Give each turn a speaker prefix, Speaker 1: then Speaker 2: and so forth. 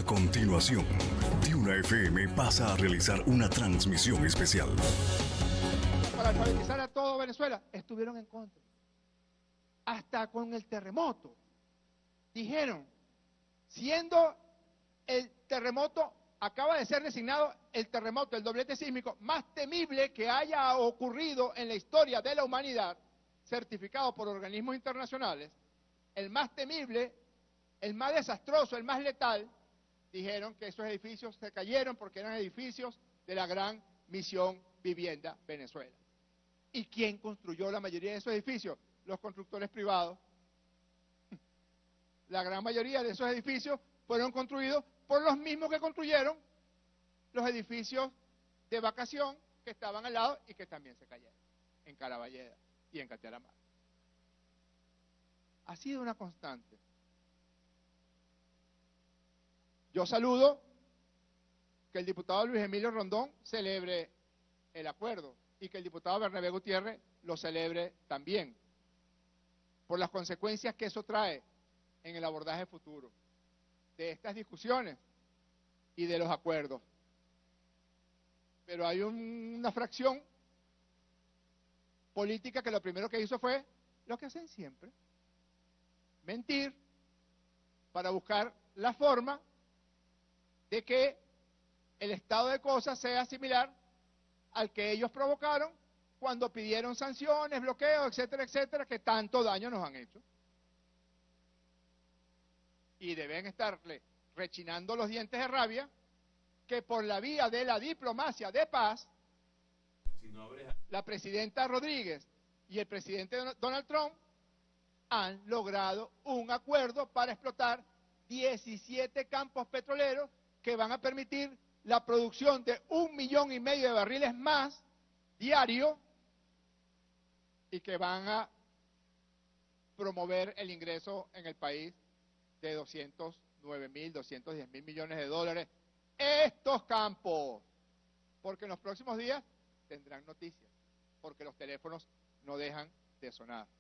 Speaker 1: continuación, Duna FM pasa a realizar una transmisión especial.
Speaker 2: Para alfabetizar a todo Venezuela, estuvieron en contra. Hasta con el terremoto. Dijeron, siendo el terremoto, acaba de ser designado el terremoto, el doblete sísmico más temible que haya ocurrido en la historia de la humanidad, certificado por organismos internacionales, el más temible, el más desastroso, el más letal. Dijeron que esos edificios se cayeron porque eran edificios de la gran misión Vivienda Venezuela. ¿Y quién construyó la mayoría de esos edificios? Los constructores privados. La gran mayoría de esos edificios fueron construidos por los mismos que construyeron los edificios de vacación que estaban al lado y que también se cayeron, en Caraballeda y en Catearamar. Ha sido una constante. Yo saludo que el diputado Luis Emilio Rondón celebre el acuerdo y que el diputado Bernabé Gutiérrez lo celebre también, por las consecuencias que eso trae en el abordaje futuro de estas discusiones y de los acuerdos. Pero hay una fracción política que lo primero que hizo fue lo que hacen siempre: mentir para buscar la forma de que el estado de cosas sea similar al que ellos provocaron cuando pidieron sanciones, bloqueos, etcétera, etcétera, que tanto daño nos han hecho. Y deben estarle rechinando los dientes de rabia que por la vía de la diplomacia de paz, la presidenta Rodríguez y el presidente Donald Trump han logrado un acuerdo para explotar 17 campos petroleros que van a permitir la producción de 1,5 millones de barriles más diario y que van a promover el ingreso en el país de 209.000, 210.000 millones de dólares. Estos campos, porque en los próximos días tendrán noticias, porque los teléfonos no dejan de sonar.